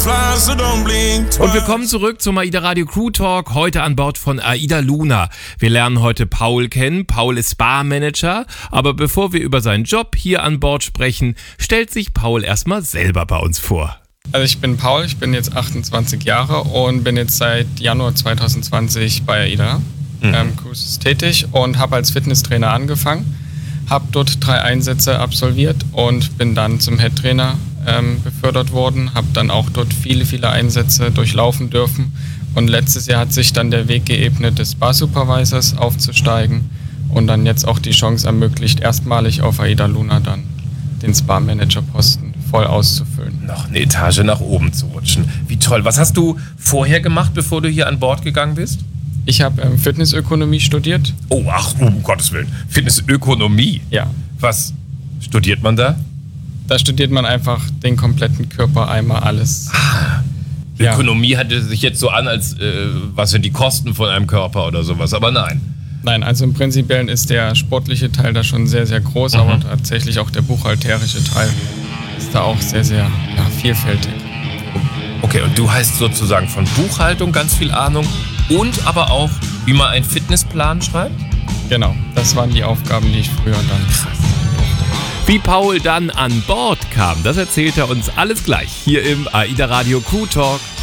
Und wir kommen zurück zum AIDA Radio Crew Talk, heute an Bord von AIDA Luna. Wir lernen heute Paul kennen. Paul ist Spa-Manager, aber bevor wir über seinen Job hier an Bord sprechen, stellt sich Paul erstmal selber bei uns vor. Also ich bin Paul, ich bin jetzt 28 Jahre und bin jetzt seit Januar 2020 bei AIDA Cruises tätig und habe als Fitnesstrainer angefangen, habe dort 3 Einsätze absolviert und bin dann zum Headtrainer befördert worden, habe dann auch dort viele Einsätze durchlaufen dürfen und letztes Jahr hat sich dann der Weg geebnet, des Spa-Supervisors aufzusteigen und dann jetzt auch die Chance ermöglicht, erstmalig auf AIDA Luna dann den Spa-Manager-Posten voll auszufüllen. Noch eine Etage nach oben zu rutschen. Wie toll. Was hast du vorher gemacht, bevor du hier an Bord gegangen bist? Ich habe Fitnessökonomie studiert. Oh, um Gottes Willen. Fitnessökonomie? Ja. Was studiert man da? Da studiert man einfach den kompletten Körper, einmal alles. Ja. Ökonomie hatte sich jetzt so an, als was sind die Kosten von einem Körper oder sowas, aber nein. Nein, also im Prinzipiellen ist der sportliche Teil da schon sehr, sehr groß, aber tatsächlich auch der buchhalterische Teil ist da auch sehr, sehr vielfältig. Okay, und du hast sozusagen von Buchhaltung ganz viel Ahnung und aber auch, wie man einen Fitnessplan schreibt? Genau, das waren die Aufgaben, die ich früher dann... Krass. Wie Paul dann an Bord kam, das erzählt er uns alles gleich hier im AIDA Radio Crew Talk.